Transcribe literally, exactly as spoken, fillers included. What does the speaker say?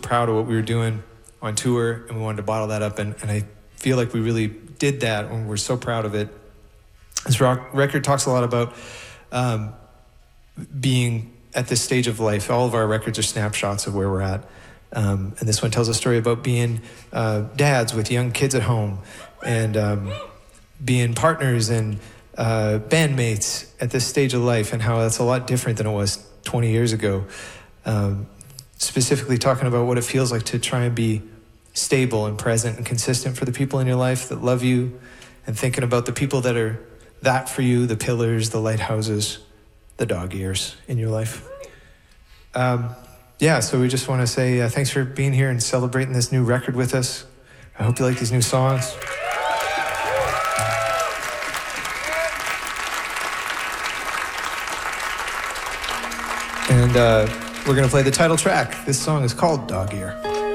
proud of what we were doing on tour, and we wanted to bottle that up, and, and I feel like we really did that, and we're so proud of it. This rock record talks a lot about um, being at this stage of life. All of our records are snapshots of where we're at. Um, and this one tells a story about being uh, dads with young kids at home, and um, being partners and uh, bandmates at this stage of life, and how that's a lot different than it was twenty years ago. Um, specifically talking about what it feels like to try and be stable and present and consistent for the people in your life that love you, and thinking about the people that are that for you, the pillars, the lighthouses, the dog ears in your life. Um, yeah, so we just want to say uh, thanks for being here and celebrating this new record with us. I hope you like these new songs. And uh, we're going to play the title track. This song is called Dog Ear.